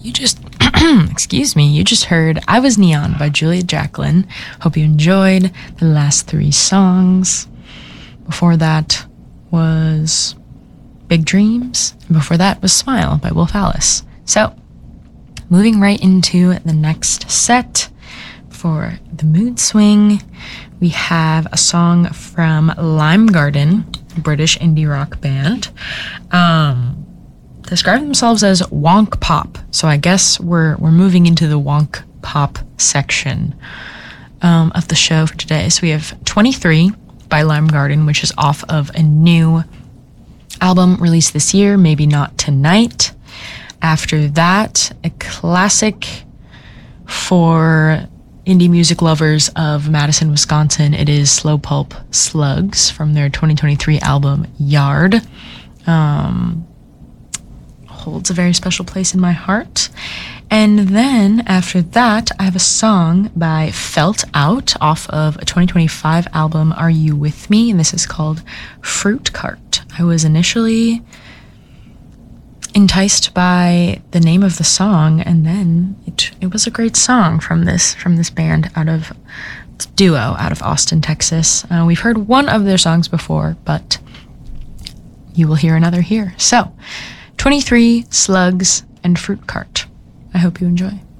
You just, excuse me, you just heard I Was Neon by Julia Jacqueline. Hope you enjoyed the last 3 songs. Before that was Big Dreams. And before that was Smile by Wolf Alice. So, moving right into the next set for the mood swing, we have a song from Lime Garden, a British indie rock band. Describe themselves as wonk pop. So I guess we're moving into the wonk pop section of the show for today. So we have 23 by Lime Garden, which is off of a new album released this year, Maybe Not Tonight. After that, a classic for indie music lovers of Madison, Wisconsin. It is Slow Pulp Slugs from their 2023 album Yard. Holds a very special place in my heart. And then after that, I have a song by Felt Out off of a 2025 album, Are You With Me? And this is called Fruit Cart. I was initially enticed by the name of the song, and then it was a great song from this band duo out of Austin, Texas. We've heard one of their songs before, but you will hear another here. So 23, Slugs, and Fruit Cart. I hope you enjoy.